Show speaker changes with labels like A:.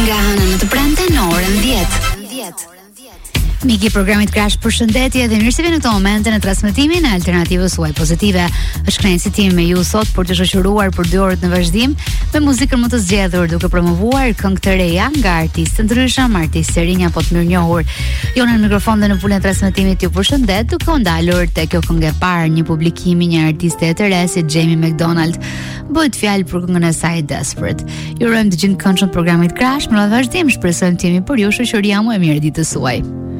A: Nga Hëna në të premte në orën 10. Miki i programit Crash, përshëndetje dhe mirë se vjen në këtë moment në transmetimin e Alternativës Suaj Pozitive. Është kënaqësi time me ju sot për të shoqëruar për 2 orë në vazhdim me muzikën më të zgjedhur, duke promovuar këngë të reja nga artistë të ndryshëm, artistë rinj apo të mirënjohur. Jo në mikrofon dhe në pulën e transmetimit ju përshëndet, duke u ndalur te kjo këngë e parë, një publikimi një artiste të re si Jamie McDonald. Bëhet fjalë për këngën e saj Desperate. Ju urojmë të gjithë këngët të programit Crash, në vazhdim shpresojmë të jemi për ju shoqëria më e mirë ditës suaj.